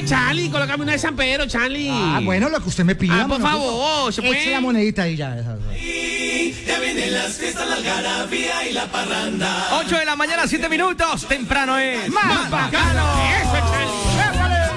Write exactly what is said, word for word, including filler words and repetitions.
Charlie, colócame una de San Pedro, Charlie. Ah, bueno, lo que usted me pida. Ah, por favor, se puede. Eche la monedita ahí ya. Esa, esa. Ya vienen las fiestas, la algarabía y la parranda. ocho de la mañana, siete minutos. Temprano es Más bacano. Eso, Charlie.